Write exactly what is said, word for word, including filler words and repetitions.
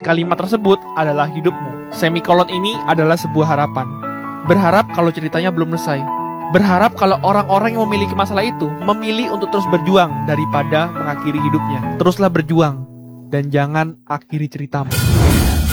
kalimat tersebut adalah hidupmu. Semikolon ini adalah sebuah harapan. Berharap kalau ceritanya belum selesai. Berharap kalau orang-orang yang memiliki masalah itu memilih untuk terus berjuang daripada mengakhiri hidupnya. Teruslah berjuang dan jangan akhiri ceritamu.